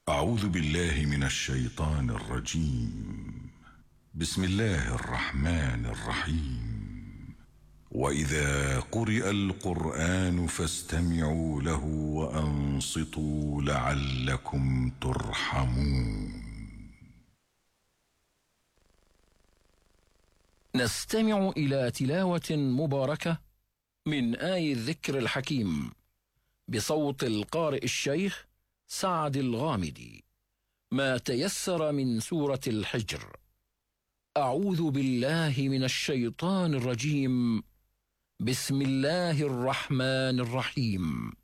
أعوذ بالله من الشيطان الرجيم. بسم الله الرحمن الرحيم. وإذا قرئ القرآن فاستمعوا له وأنصتوا لعلكم ترحمون. نستمع إلى تلاوة مباركة من آي الذكر الحكيم بصوت القارئ الشيخ سعد الغامدي، ما تيسر من سورة الحجر. أعوذ بالله من الشيطان الرجيم. بسم الله الرحمن الرحيم.